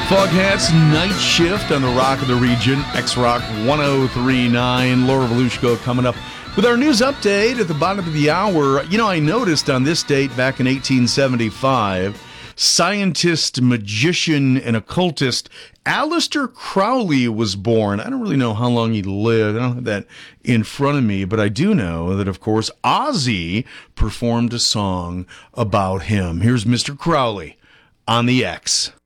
Foghats Night Shift on the Rock of the Region, X-Rock 1039. Laura Volushko coming up with our news update at the bottom of the hour. You know, I noticed on this date back in 1875, scientist, magician, and occultist Aleister Crowley was born. I don't really know how long he lived. I don't have that in front of me, but I do know that, of course, Ozzy performed a song about him. Here's Mr. Crowley on the X.